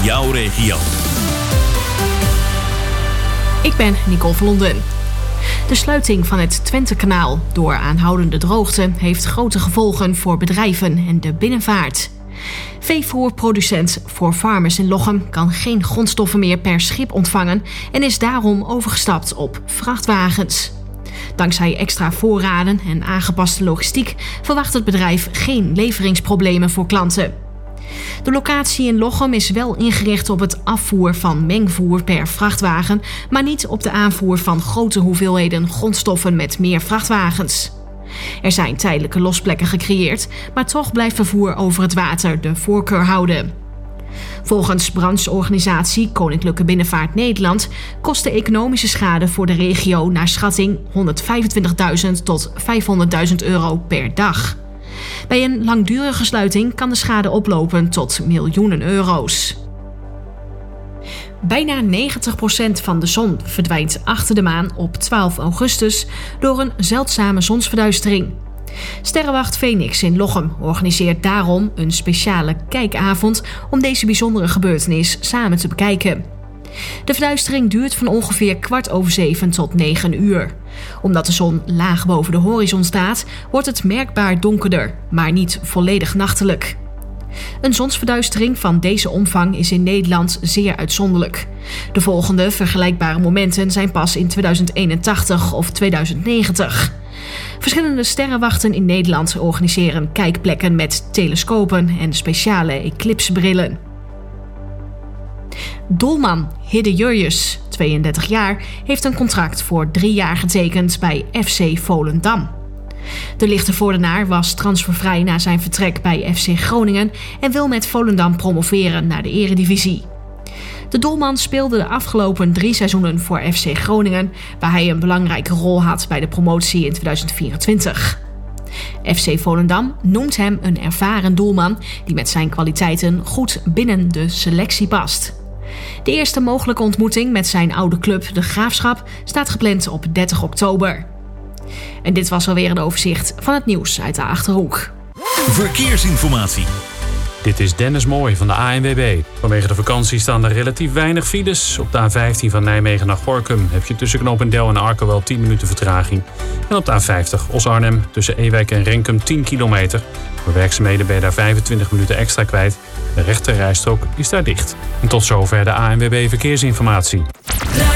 jouw regio. Ik ben Nicole van Londen. De sluiting van het Twentekanaal door aanhoudende droogte heeft grote gevolgen voor bedrijven en de binnenvaart. Veevoerproducent For Farmers in Lochem kan geen grondstoffen meer per schip ontvangen en is daarom overgestapt op vrachtwagens. Dankzij extra voorraden en aangepaste logistiek verwacht het bedrijf geen leveringsproblemen voor klanten. De locatie in Lochem is wel ingericht op het afvoer van mengvoer per vrachtwagen, maar niet op de aanvoer van grote hoeveelheden grondstoffen met meer vrachtwagens. Er zijn tijdelijke losplekken gecreëerd, maar toch blijft vervoer over het water de voorkeur houden. Volgens brancheorganisatie Koninklijke Binnenvaart Nederland kost de economische schade voor de regio naar schatting €125.000 tot €500.000 per dag. Bij een langdurige sluiting kan de schade oplopen tot miljoenen euro's. Bijna 90% van de zon verdwijnt achter de maan op 12 augustus door een zeldzame zonsverduistering. Sterrenwacht Phoenix in Lochem organiseert daarom een speciale kijkavond om deze bijzondere gebeurtenis samen te bekijken. De verduistering duurt van ongeveer 7:15 tot 9 uur. Omdat de zon laag boven de horizon staat, wordt het merkbaar donkerder, maar niet volledig nachtelijk. Een zonsverduistering van deze omvang is in Nederland zeer uitzonderlijk. De volgende vergelijkbare momenten zijn pas in 2081 of 2090. Verschillende sterrenwachten in Nederland organiseren kijkplekken met telescopen en speciale eclipsebrillen. Doelman Hidde Jurjes, 32 jaar, heeft een contract voor 3 jaar getekend bij FC Volendam. De Lichtervoordenaar was transfervrij na zijn vertrek bij FC Groningen en wil met Volendam promoveren naar de Eredivisie. De doelman speelde de afgelopen 3 seizoenen voor FC Groningen, waar hij een belangrijke rol had bij de promotie in 2024. FC Volendam noemt hem een ervaren doelman die met zijn kwaliteiten goed binnen de selectie past. De eerste mogelijke ontmoeting met zijn oude club, de Graafschap, staat gepland op 30 oktober. En dit was alweer een overzicht van het nieuws uit de Achterhoek. Verkeersinformatie. Dit is Dennis Mooij van de ANWB. Vanwege de vakantie staan er relatief weinig files. Op de A15 van Nijmegen naar Gorinchem heb je tussen Knopendel en Arkel wel 10 minuten vertraging. En op de A50 Os-Arnhem tussen Ewijk en Renkum 10 kilometer. Voor werkzaamheden ben je daar 25 minuten extra kwijt. De rechterrijstrook is daar dicht. En tot zover de ANWB Verkeersinformatie.